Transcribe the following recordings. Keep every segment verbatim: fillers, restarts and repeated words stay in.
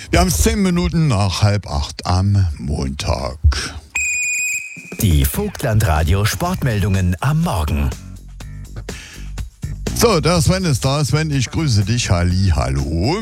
Wir haben es zehn Minuten nach halb acht am Montag. Die Vogtlandradio Sportmeldungen am Morgen. So, der Sven ist da. Sven, ich grüße dich. Halli, hallo.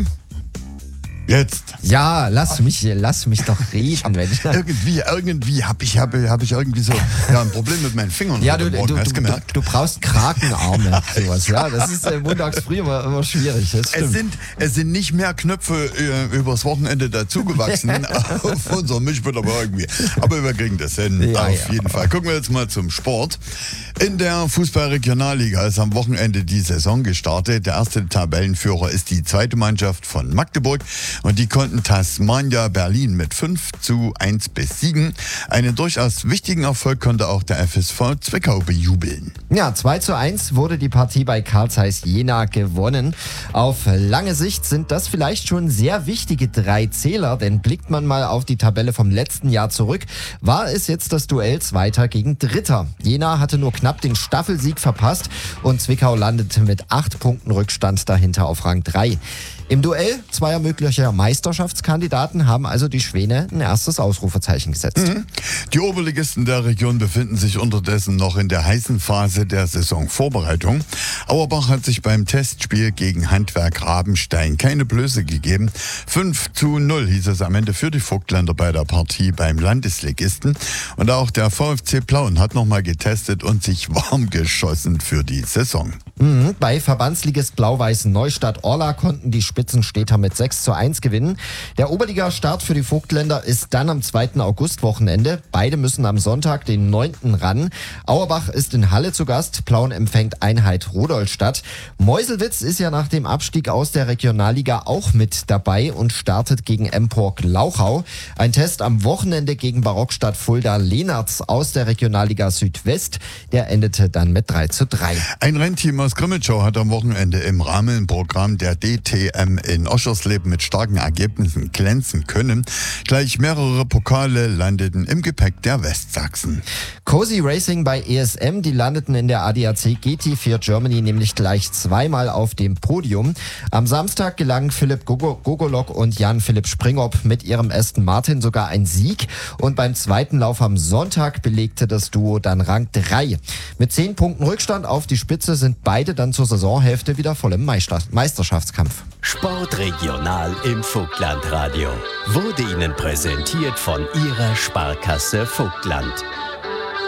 Jetzt. Ja, lass mich, lass mich doch reden. Wenn ich irgendwie, irgendwie habe ich, hab, hab ich irgendwie so ja, ein Problem mit meinen Fingern. Ja, du, Morgen, du, hast du, gemerkt? du brauchst Krakenarme, sowas. Ja, das ist äh, montags früh immer, immer schwierig. Das es, sind, es sind nicht mehr Knöpfe äh, übers Wochenende dazugewachsen auf unserem Mischpult, aber irgendwie. Aber wir kriegen das hin, ja, auf ja. jeden Fall. Gucken wir jetzt mal zum Sport. In der Fußball-Regionalliga ist am Wochenende die Saison gestartet. Der erste Tabellenführer ist die zweite Mannschaft von Magdeburg und die konnten Tasmania Berlin mit fünf zu eins besiegen. Einen durchaus wichtigen Erfolg konnte auch der F S V Zwickau bejubeln. Ja, zwei zu eins wurde die Partie bei Carl Zeiss Jena gewonnen. Auf lange Sicht sind das vielleicht schon sehr wichtige drei Zähler, denn blickt man mal auf die Tabelle vom letzten Jahr zurück, war es jetzt das Duell Zweiter gegen Dritter. Jena hatte nur knapp den Staffelsieg verpasst und Zwickau landete mit acht Punkten Rückstand dahinter auf Rang drei. Im Duell zweier möglicher Meisterschaftskandidaten haben also die Schwäne ein erstes Ausrufezeichen gesetzt. Mhm. Die Oberligisten der Region befinden sich unterdessen noch in der heißen Phase der Saisonvorbereitung. Auerbach hat sich beim Testspiel gegen Handwerk Rabenstein keine Blöße gegeben. fünf zu null hieß es am Ende für die Vogtländer bei der Partie beim Landesligisten. Und auch der VfC Plauen hat nochmal getestet und sich warm geschossen für die Saison. Mhm. Bei Verbandsligist Blau-Weiß Neustadt-Orla konnten die Spitzenstädter mit sechs zu eins gewinnen. Der Oberliga-Start für die Vogtländer ist dann am zweiten August-Wochenende. Beide müssen am Sonntag, den neunten ran. Auerbach ist in Halle zu Gast. Plauen empfängt Einheit Rudolstadt. Meuselwitz ist ja nach dem Abstieg aus der Regionalliga auch mit dabei und startet gegen Empork Lauchau. Ein Test am Wochenende gegen Barockstadt Fulda Lehnertz aus der Regionalliga Südwest. Der endete dann mit drei zu drei. Ein Rennteam aus Grimmitschau hat am Wochenende im Rahmenprogramm der D T M in Oschersleben mit starken Ergebnissen glänzen können. Gleich mehrere Pokale landeten im Gepäck der Westsachsen. Cozy Racing bei E S M, die landeten in der A D A C G T vier Germany nämlich gleich zweimal auf dem Podium. Am Samstag gelangen Philipp Gogo- Gogolok und Jan-Philipp Springop mit ihrem Aston Martin sogar ein Sieg. Und beim zweiten Lauf am Sonntag belegte das Duo dann Rang drei. Mit zehn Punkten Rückstand auf die Spitze sind beide dann zur Saisonhälfte wieder voll im Meister- Meisterschaftskampf. Sportregional im Vogtlandradio wurde Ihnen präsentiert von Ihrer Sparkasse Vogtland.